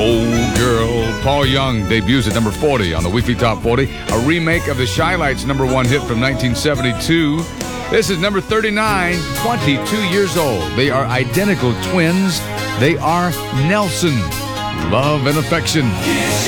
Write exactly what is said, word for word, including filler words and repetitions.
Oh Girl. Paul Young debuts at number forty on the Weekly Top forty. A remake of the Shy-Lights' number one hit from nineteen seventy-two. This is number thirty-nine, twenty-two years old. They are identical twins. They are Nelson. Love and Affection.